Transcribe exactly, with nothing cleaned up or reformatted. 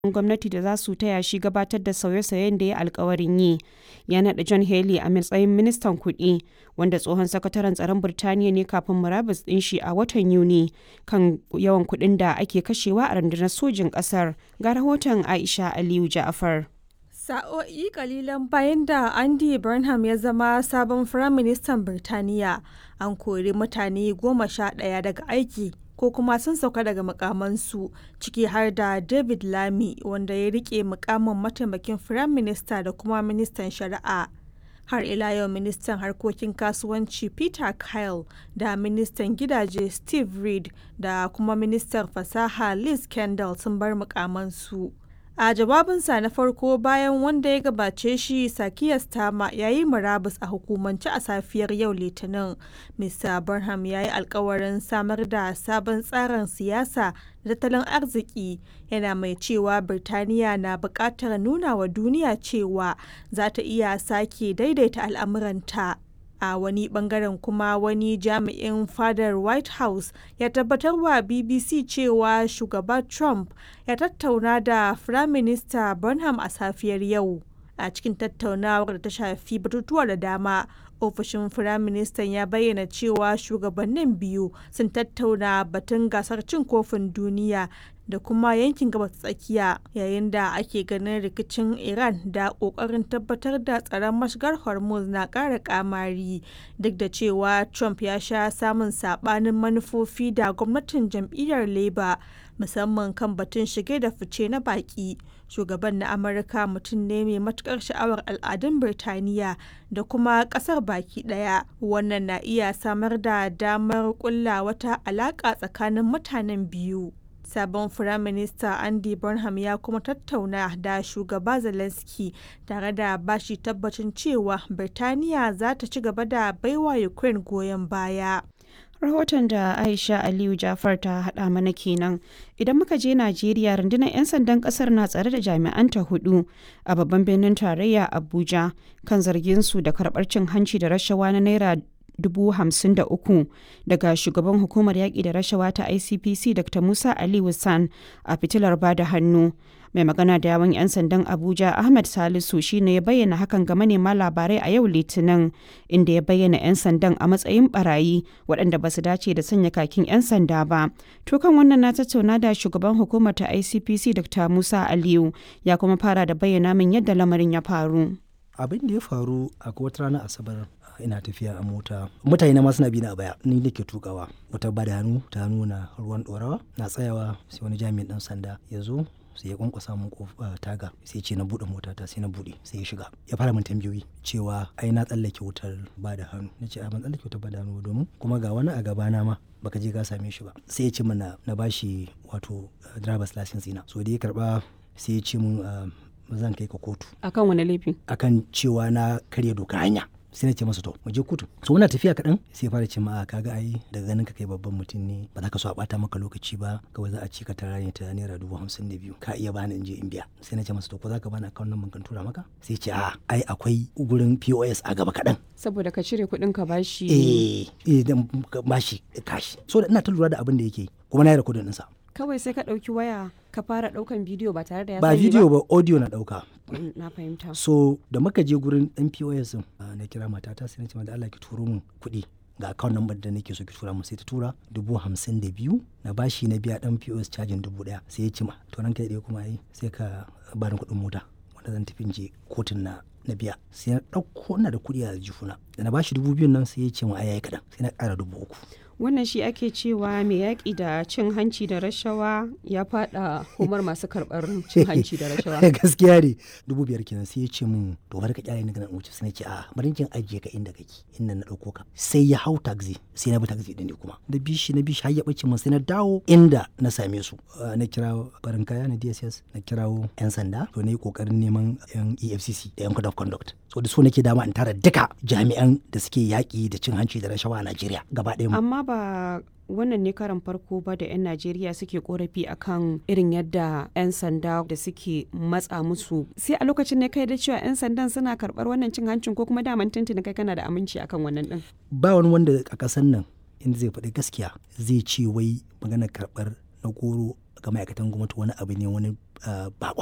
gwamnati da za su taya shi gabatar da sauye-sauyen da ya alkawarin yi. Ya naɗa John Healey a matsayin ministan kuɗi, wanda tsohon sakataren tsaron Birtaniya ne kafin murabus ɗin shi a watan Yuni kan yawan kuɗin da ake kashewa a rundunar sojin ƙasar. Ga rahoton Aisha Aliyu Ja'afar. Sa'o'i kalilan bayan da Andy Burnham ya zama sabon Firaministan Birtaniya, an kori mutane goma sha ɗaya daga aiki ko kuma sun sauka daga mukamansu, ciki har da David Lammy, wanda ya rike mukamin mataimakin firaminista da kuma ministan shari'a. Har ila yau ministan harkokin kasuwanci Peter Kyle da ministan gidaje Steve Reed da kuma ministan fasaha Liz Kendall sun bar mukamansu. A jawabinsa na farko bayan wanda ya gabace shi, Keir Starmer ya yi murabus a hukumance a safiyar yau Litinin. Mista Burnham ya yi alkawarin samar da sabon tsarin siyasa da tattalin arziki, yana mai cewa Birtaniya na buƙatar nuna wa duniya cewa za ta iya sake daidaita al'amuranta. A wani bangaren kuma, wani jami'in fadar White House ya tabbatar wa B B C cewa shugaba Trump ya tattauna da Firaminista Burnham a safiyar yau. A cikin tattaunawar da ta shafi batutuwa da dama, ofishin Firaministan ya bayyana cewa shugabannin biyu sun tattauna batun gasar cin kofin duniya da kuma yankin gabas tsakiya, yayin da ake ganin rikicin Iran da ƙoƙarin tabbatar da tsaron mashigar Hormuz na ƙara ƙamari, duk da cewa Trump ya sha samun saɓanin manufofi da gwamnatin jam'iyyar Labour, musamman kan batun shige da fice na baƙi. Shugaban na Amurka mutum ne mai matuƙar sha'awar al'adun Birtaniya da kuma ƙasar baki ɗaya. Wannan na iya samar da damar ƙulla wata alaƙa tsakanin mutanen biyu. Sabon Firaminista Andy Burnham ya kuma tattauna da shugaba Zelensky tare da bashi tabbacin cewa Birtaniya za ta ci gaba da baiwa Ukraine goyon baya. Rahoton da Aisha Aliyu Jafar ta haɗa mana kenan. Idan muka je Najeriya, rundunar 'yan sandan ƙasar na tsare da jami'anta hudu a babban birnin tarayya Abuja kan zargin su da karɓar cin hanci da rashawa na naira dubu hamsin da uku daga shugaban hukumar yaƙi da rashawa ta I C P C Dr Musa Ali Wissan a fitilar bada hannu. Mai magana da yawun 'yan sandan Abuja Ahmed Salisu shine ya bayyana hakan ga manema labarai a yau Litinin, inda ya bayyana 'yan sandan a matsayin barayi waɗanda ba su dace da sanya kakin 'yan sanda ba. To kan wannan na tattauna da shugaban hukumar ta I C P C Dr Musa Aliyu, ya kuma fara da bayyana min yadda lamarin ya faru. Abin da ya faru a wata ranar Asabar, ina tafiya a mota, mutane na ma suna bi na a baya, ni nake tukawa, wata bada hannu ta nuna ruwan dorawa, na tsayawa sai wani jami'in dan sanda ya zo, sai ya kwankwasa mun taga, sai ce na bude motata, sai na bude, sai ya shiga, ya fara min tambayoyi cewa ai na tsallake wutar bada hannu. Nace a ban tsallake wutar bada hannu domin kuma ga wani a gaba na ma baka je ka same shi ba. Sai ya ce mana na bashi wato driver's license ina, so da ya karba sai ya ce mun zan kai ka kotu. Akan wani laifi? Akan cewa na karya doka hanya. Sai na ce masa to mu je kotu. So muna tafiya kaɗan sai fara ce ma kaga ai daga ganin ka kai babban mutum ne, ba za ka so a bata maka lokaci ba, kawai za a ci ka tara ne ta naira dubu hamsin da biyu, ka iya bani in je in biya. Sai na ce masa to ko za ka bani akawun nan kan tura maka? Sai ce a ai akwai gurin P O S a gaba kaɗan. Saboda ka cire kuɗin ka bashi. Eh eh dan bashi kashi. So ina ta lura da abin da yake, kuma na yi recording ɗinsa. Kawai sai ka ɗauki waya ka fara ɗaukan bidiyo ba tare da ya ba bidiyo ba audio na ɗauka. Na fahimta. So da muka je gurin ɗan P O S na kira matata, sai na ce da Allah ki turo min kuɗi ga account number da nake so ki tura mu. Sai ta tura dubu hamsin da biyu, na bashi na biya ɗan P O S cajin dubu ɗaya. Sai ya ce ma to ranka ɗaya kuma yi sai ka bani kuɗin mota wanda zan tafi je kotun na na biya. Sai na ɗauko ina da kuɗi a jifuna, da na bashi dubu biyun nan sai ya ce ma ai yayi kaɗan, sai na ƙara dubu uku. Wannan shi ake cewa mai yaƙi da cin hanci da rashawa ya faɗa humar masu karɓar cin hanci da rashawa. Gaskiya ne, dubu biyar kenan. Sai ya ce mun to bari ka kyale ni ga nan wuce. Sai na ce a bari kin ajiye ka inda kake, inda na ɗauko ka. Sai ya hau taxi, sai na bi taxi ɗin ne kuma da bishi na bishi har ya ɓace mun. Sai na dawo inda na same su, na kira barin kaya na D S S, na kirawo 'yan sanda, to na yi ƙoƙarin neman 'yan E F C C da 'yan code of conduct. So da so nake dama in tara duka jami'an da suke yaƙi da cin hanci da rashawa a Najeriya gaba ɗaya. Amma ba wannan ne karan farko ba da 'yan Najeriya suke korafi akan irin yadda 'yan sanda da suke matsa musu. Sai a lokacin ne kai da cewa 'yan sandan suna karɓar wannan cin hancin, ko kuma daman tuntuni kai kana da aminci akan wannan din? Ba wani wanda a ƙasar nan inda zai faɗi gaskiya zai ce wai maganar karɓar na goro ga ma'aikatan gwamnati wani abu ne wani bakon